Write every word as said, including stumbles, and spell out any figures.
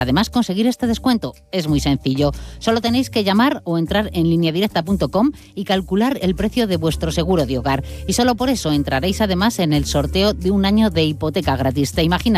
Además, conseguir este descuento es muy sencillo. Solo tenéis que llamar o entrar en línea directa punto com y calcular el precio de vuestro seguro de hogar. Y solo por eso entraréis además en el sorteo de un año de hipoteca gratis. ¿Te imaginas?